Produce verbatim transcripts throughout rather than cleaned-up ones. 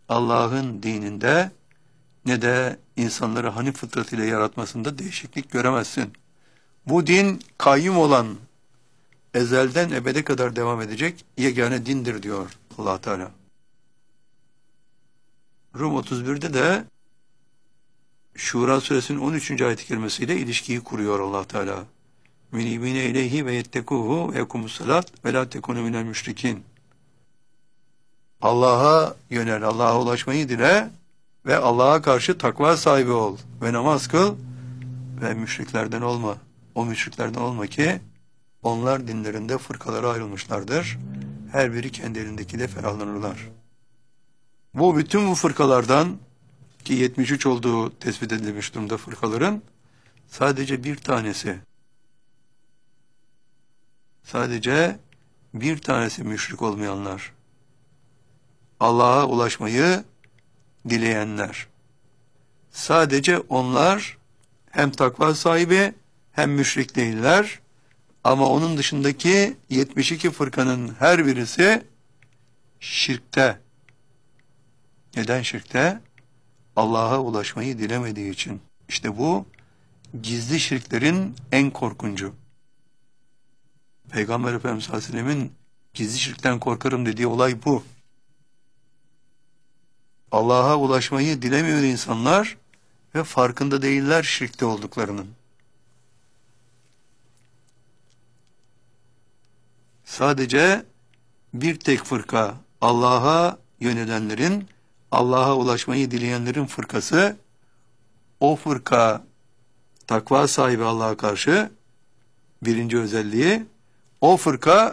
Allah'ın dininde ne de insanları hanif fıtratıyla yaratmasında değişiklik göremezsin. Bu din kayyum olan, ezelden ebede kadar devam edecek yegane dindir diyor Allah Teala. Rum otuz birde de Şura suresinin on üçüncü ayet-i kerimesiyle ilişkiyi kuruyor Allah Teala. Münibine ileyhi ve yettekuhu ve yekumus salat ve la tekunu minel müşrikin. Allah'a yönel, Allah'a ulaşmayı dile ve Allah'a karşı takva sahibi ol ve namaz kıl ve müşriklerden olma. O müşriklerden olma ki onlar dinlerinde fırkalara ayrılmışlardır. Her biri kendi elindekiyle ferahlanırlar. Bu bütün bu fırkalardan ki yetmiş üç olduğu tespit edilmiş durumda fırkaların sadece bir tanesi sadece bir tanesi müşrik olmayanlar. Allah'a ulaşmayı dileyenler. Sadece onlar hem takva sahibi hem müşrik değiller. Ama onun dışındaki yetmiş iki fırkanın her birisi şirkte. Neden şirkte? Allah'a ulaşmayı dilemediği için. İşte bu gizli şirklerin en korkuncu. Peygamber Efendimiz sallallahu aleyhi ve sellem'in gizli şirkten korkarım dediği olay bu. Allah'a ulaşmayı dilemiyor insanlar ve farkında değiller şirkte olduklarının. Sadece bir tek fırka, Allah'a yönelenlerin, Allah'a ulaşmayı dileyenlerin fırkası, o fırka takva sahibi Allah'a karşı birinci özelliği, o fırka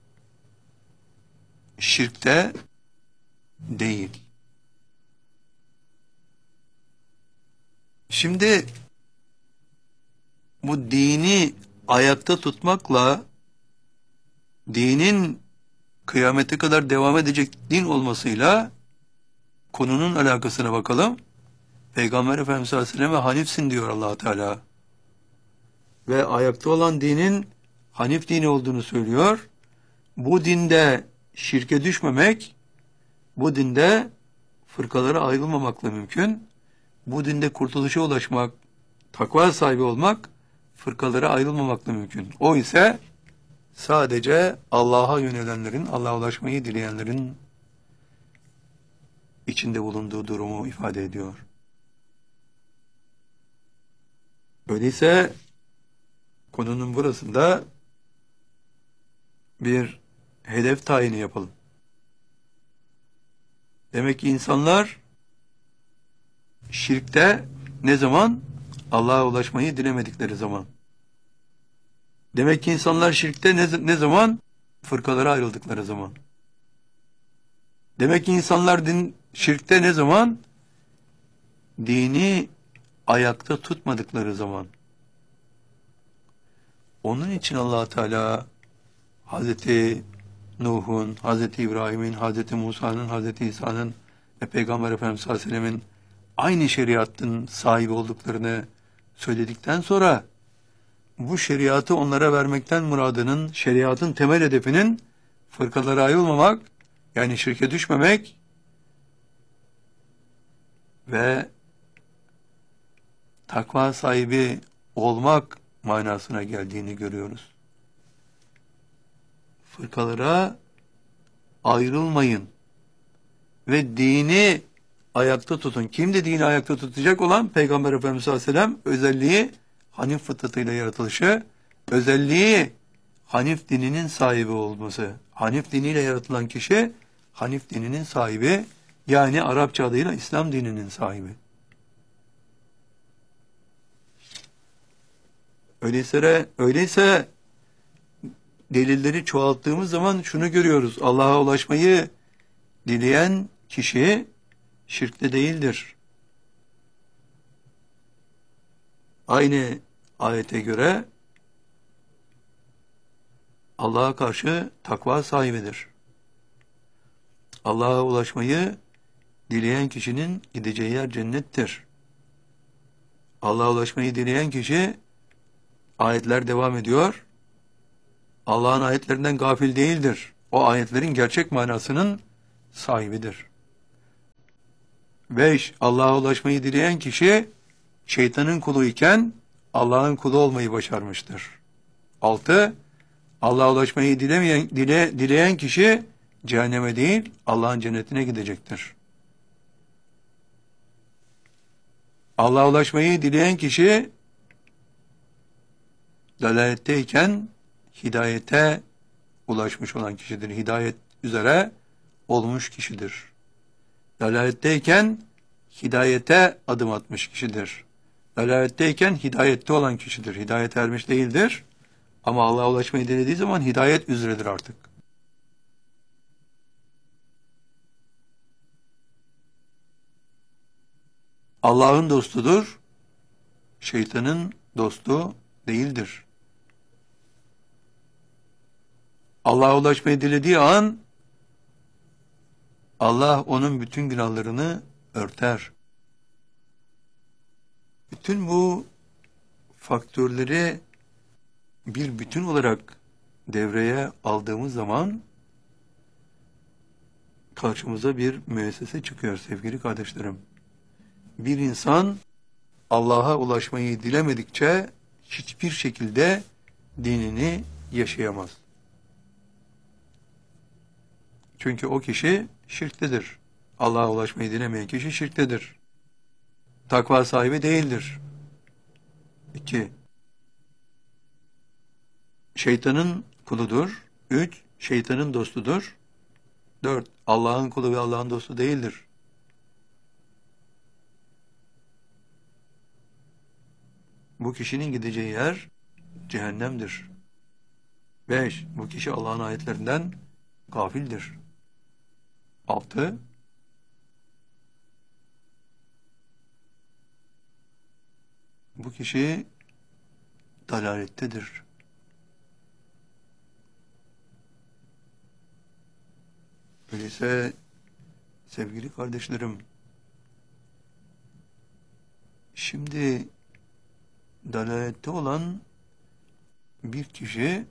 şirkte değil. Şimdi bu dini ayakta tutmakla dinin kıyamete kadar devam edecek din olmasıyla konunun alakasına bakalım. Peygamber Efendimiz sallallahu aleyhi ve sellem'e hanifsin diyor Allah Teala. Ve ayakta olan dinin hanif dini olduğunu söylüyor. Bu dinde şirke düşmemek, bu dinde fırkalara ayrılmamakla mümkün. Bu dinde kurtuluşa ulaşmak, takva sahibi olmak, fırkalara ayrılmamakla mümkün. O ise sadece Allah'a yönelenlerin, Allah'a ulaşmayı dileyenlerin içinde bulunduğu durumu ifade ediyor. Öyleyse konunun burasında bir hedef tayini yapalım. Demek ki insanlar şirkte ne zaman? Allah'a ulaşmayı dilemedikleri zaman. Demek ki insanlar şirkte ne, ne zaman? Fırkalara ayrıldıkları zaman. Demek ki insanlar din, şirkte ne zaman? Dini ayakta tutmadıkları zaman. Onun için Allah Teala Hazreti Nuh'un, Hazreti İbrahim'in, Hazreti Musa'nın, Hazreti İsa'nın ve Peygamber Efendimiz sallallahu aleyhi ve sellem'in aynı şeriatın sahibi olduklarını söyledikten sonra bu şeriatı onlara vermekten muradının, şeriatın temel hedefinin fırkalara ayrılmamak, yani şirke düşmemek ve takva sahibi olmak manasına geldiğini görüyoruz. Fırkalara ayrılmayın ve dini ayakta tutun. Kim de dini ayakta tutacak olan? Peygamber Efendimiz sallallahu aleyhi ve sellem özelliği hanif fıtratıyla yaratılışı, özelliği hanif dininin sahibi olması. Hanif diniyle yaratılan kişi hanif dininin sahibi, yani Arapça adıyla İslam dininin sahibi. Öyleyse, öyleyse delilleri çoğalttığımız zaman şunu görüyoruz. Allah'a ulaşmayı dileyen kişi şirkte değildir. Aynı ayete göre Allah'a karşı takva sahibidir. Allah'a ulaşmayı dileyen kişinin gideceği yer cennettir. Allah'a ulaşmayı dileyen kişi, ayetler devam ediyor, Allah'ın ayetlerinden gafil değildir. O ayetlerin gerçek manasının sahibidir. Beş, Allah'a ulaşmayı dileyen kişi şeytanın kulu iken Allah'ın kulu olmayı başarmıştır. Altı, Allah'a ulaşmayı dilemeyen, dile, dileyen kişi cehenneme değil Allah'ın cennetine gidecektir. Allah'a ulaşmayı dileyen kişi dalaletteyken hidayete ulaşmış olan kişidir. Hidayet üzere olmuş kişidir. Dalaletteyken hidayete adım atmış kişidir. Dalaletteyken hidayette olan kişidir. Hidayet ermiş değildir. Ama Allah'a ulaşmayı dilediği zaman hidayet üzeredir artık. Allah'ın dostudur. Şeytanın dostu değildir. Allah'a ulaşmayı dilediği an Allah onun bütün günahlarını örter. Bütün bu faktörleri bir bütün olarak devreye aldığımız zaman karşımıza bir müessese çıkıyor sevgili kardeşlerim. Bir insan Allah'a ulaşmayı dilemedikçe hiçbir şekilde dinini yaşayamaz. Çünkü o kişi şirktedir. Allah'a ulaşmayı dilemeyen kişi şirktedir. Takva sahibi değildir. İki, şeytanın kuludur. Üç, şeytanın dostudur. Dört, Allah'ın kulu ve Allah'ın dostu değildir. Bu kişinin gideceği yer cehennemdir. Beş, bu kişi Allah'ın ayetlerinden gafildir. Altı, bu kişi dalalettedir. Öyleyse sevgili kardeşlerim, şimdi dalalette olan bir kişi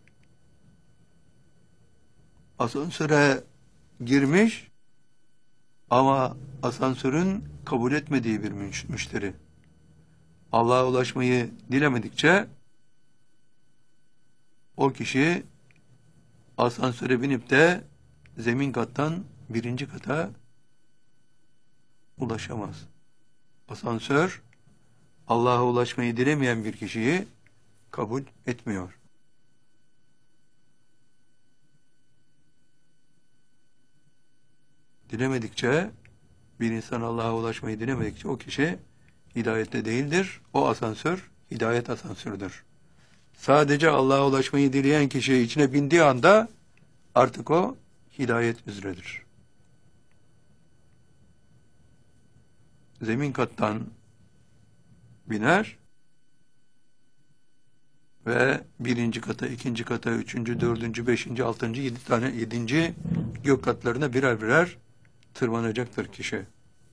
asansöre girmiş ama asansörün kabul etmediği bir müşteri. Allah'a ulaşmayı dilemedikçe o kişi asansöre binip de zemin kattan birinci kata ulaşamaz. Asansör Allah'a ulaşmayı dilemeyen bir kişiyi kabul etmiyor. Dilemedikçe, bir insan Allah'a ulaşmayı dilemedikçe o kişi hidayette değildir. O asansör hidayet asansörüdür. Sadece Allah'a ulaşmayı dileyen kişi içine bindiği anda artık o hidayet üzeredir. Zemin kattan biner ve birinci kata, ikinci kata, üçüncü, dördüncü, beşinci, altıncı, yedi tane, yedinci gök katlarına birer birer tırmanacaktır kişi.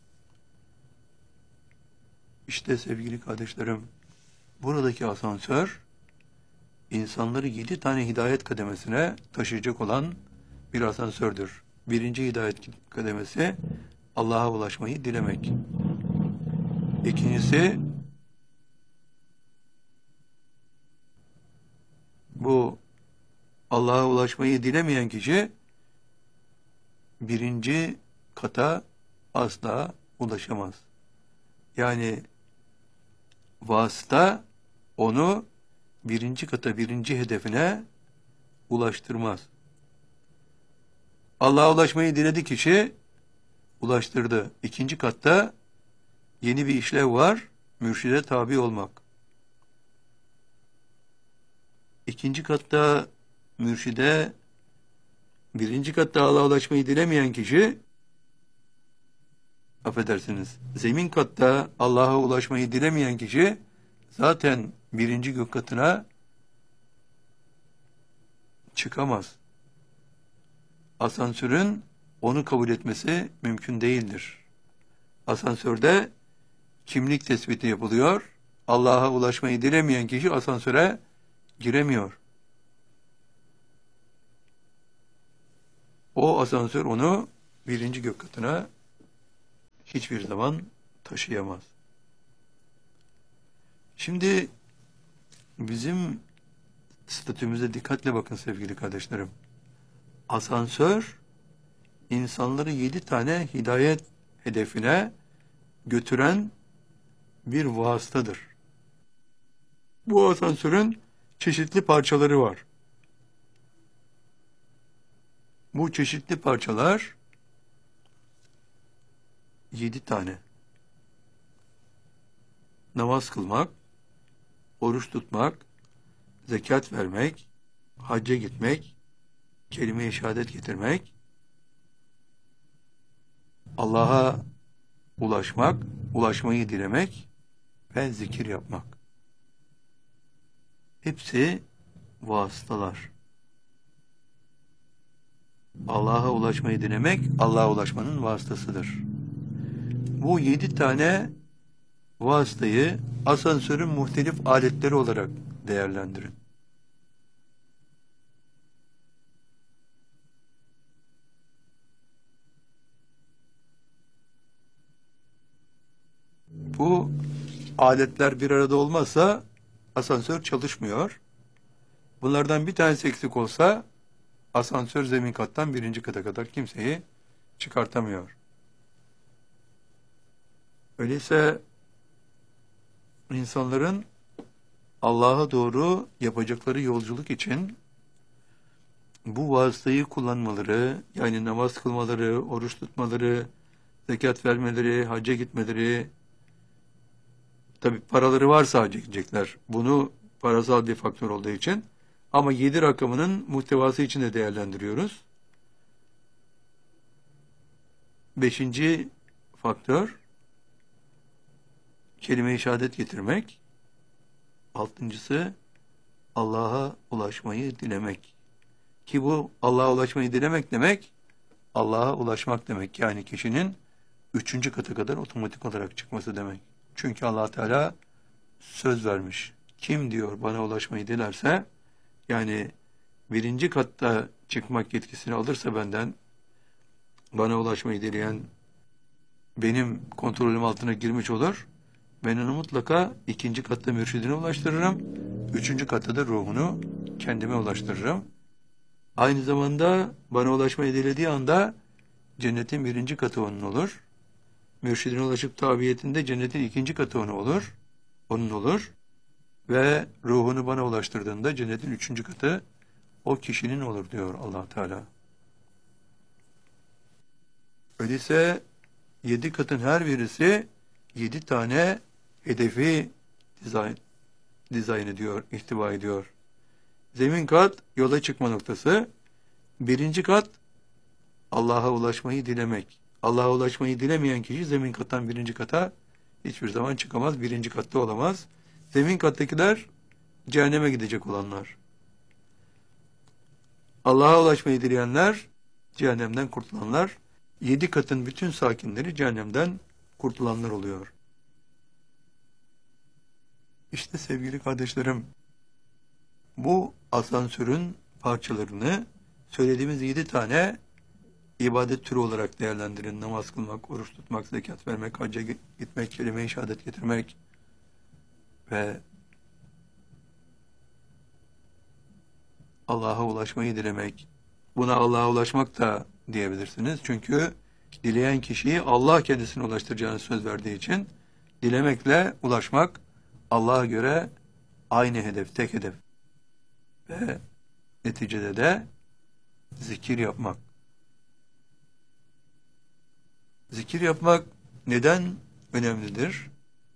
İşte sevgili kardeşlerim, buradaki asansör insanları yedi tane hidayet kademesine taşıyacak olan bir asansördür. Birinci hidayet kademesi Allah'a ulaşmayı dilemek. İkincisi bu Allah'a ulaşmayı dilemeyen kişi birinci kata asla ulaşamaz. Yani vasıta onu birinci kata, birinci hedefine ulaştırmaz. Allah'a ulaşmayı diledi kişi, ulaştırdı. İkinci katta yeni bir işlev var, mürşide tabi olmak. İkinci katta mürşide, birinci katta Allah'a ulaşmayı dilemeyen kişi, affedersiniz, zemin katta Allah'a ulaşmayı dilemeyen kişi, zaten birinci gök katına çıkamaz. Asansörün onu kabul etmesi mümkün değildir. Asansörde kimlik tespiti yapılıyor. Allah'a ulaşmayı dilemeyen kişi asansöre giremiyor. O asansör onu birinci gök katına hiçbir zaman taşıyamaz. Şimdi bizim statümüze dikkatle bakın sevgili kardeşlerim. Asansör, insanları yedi tane hidayet hedefine götüren bir vasıtadır. Bu asansörün çeşitli parçaları var. Bu çeşitli parçalar yedi tane. Namaz kılmak, oruç tutmak, zekat vermek, hacca gitmek, kelime-i şehadet getirmek, Allah'a ulaşmak, ulaşmayı dilemek ve zikir yapmak. Hepsi vasıtalar. Allah'a ulaşmayı dilemek, Allah'a ulaşmanın vasıtasıdır. Bu yedi tane vasıtayı asansörün muhtelif aletleri olarak değerlendirin. Bu aletler bir arada olmazsa asansör çalışmıyor. Bunlardan bir tanesi eksik olsa asansör zemin kattan birinci kata kadar kimseyi çıkartamıyor. Öyleyse insanların Allah'a doğru yapacakları yolculuk için bu vasıtayı kullanmaları, yani namaz kılmaları, oruç tutmaları, zekat vermeleri, hacca gitmeleri, tabi paraları varsa hacca gidecekler. Bunu parasal bir faktör olduğu için. Ama yedi rakamının muhtevası için de değerlendiriyoruz. Beşinci faktör, kelime-i şehadet getirmek. Altıncısı, Allah'a ulaşmayı dilemek. Ki bu Allah'a ulaşmayı dilemek demek, Allah'a ulaşmak demek. Yani kişinin üçüncü kata kadar otomatik olarak çıkması demek. Çünkü Allah Teala söz vermiş. Kim diyor bana ulaşmayı dilerse, yani birinci katta çıkmak yetkisini alırsa benden, bana ulaşmayı dileyen benim kontrolüm altına girmiş olur. Ben onu mutlaka ikinci katta mürşidine ulaştırırım. Üçüncü katta da ruhunu kendime ulaştırırım. Aynı zamanda bana ulaşmayı dilediği anda cennetin birinci katı onun olur. Mürşidine ulaşıp tabiyetinde cennetin ikinci katı onun olur. Onun olur. Ve ruhunu bana ulaştırdığında cennetin üçüncü katı o kişinin olur diyor Allah Teala. Öyleyse yedi katın her birisi yedi tane hedefi dizayn, dizayn ediyor, ihtiva ediyor. Zemin kat yola çıkma noktası. Birinci kat Allah'a ulaşmayı dilemek. Allah'a ulaşmayı dilemeyen kişi zemin kattan birinci kata hiçbir zaman çıkamaz. Birinci katta olamaz. Zemin kattakiler cehenneme gidecek olanlar. Allah'a ulaşmayı dileyenler cehennemden kurtulanlar. Yedi katın bütün sakinleri cehennemden kurtulanlar oluyor. İşte sevgili kardeşlerim, bu asansörün parçalarını söylediğimiz yedi tane ibadet türü olarak değerlendirin. Namaz kılmak, oruç tutmak, zekat vermek, hacca gitmek, kelime-i şehadet getirmek ve Allah'a ulaşmayı dilemek. Buna Allah'a ulaşmak da diyebilirsiniz. Çünkü dileyen kişiyi Allah kendisine ulaştıracağını söz verdiği için dilemekle ulaşmak Allah'a göre aynı hedef, tek hedef. Ve neticede de zikir yapmak. Zikir yapmak neden önemlidir?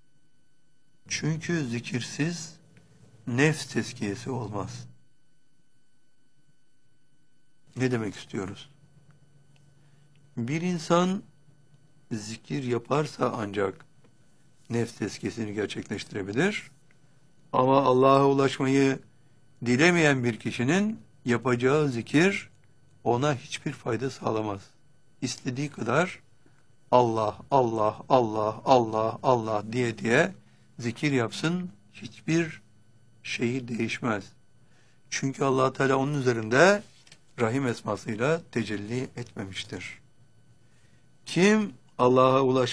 Çünkü zikirsiz nefs tezkiyesi olmaz. Ne demek istiyoruz? Bir insan zikir yaparsa ancak nefs tezkiyesini gerçekleştirebilir. Ama Allah'a ulaşmayı dilemeyen bir kişinin yapacağı zikir ona hiçbir fayda sağlamaz. İstediği kadar Allah, Allah, Allah, Allah, Allah diye diye zikir yapsın, hiçbir şeyi değişmez. Çünkü Allah Teala onun üzerinde Rahim esmasıyla tecelli etmemiştir. Kim Allah'a ulaş